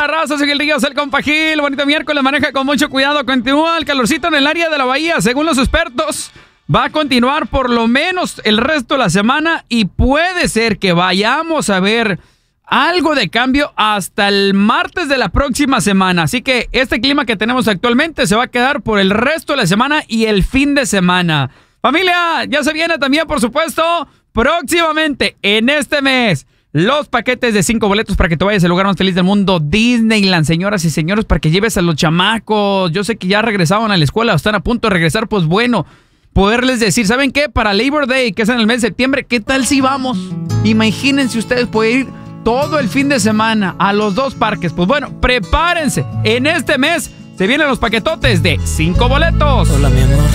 la raza, soy el Ríos, el compa Gil. Bonito miércoles, maneja con mucho cuidado. Continúa el calorcito en el área de la bahía. Según los expertos, va a continuar por lo menos el resto de la semana y puede ser que vayamos a ver algo de cambio hasta el martes de la próxima semana. Así que este clima que tenemos actualmente se va a quedar por el resto de la semana y el fin de semana. Familia, ya se viene también, por supuesto, próximamente en este mes, los paquetes de 5 boletos para que te vayas al lugar más feliz del mundo, Disneyland, señoras y señores, para que lleves a los chamacos. Yo sé que ya regresaban a la escuela o están a punto de regresar, pues bueno, poderles decir, ¿saben qué? Para Labor Day, que es en el mes de septiembre, ¿qué tal si vamos? Imagínense ustedes poder ir todo el fin de semana a los 2 parques. Pues bueno, prepárense. En este mes se vienen los paquetotes de 5 boletos. Hola, mi amor.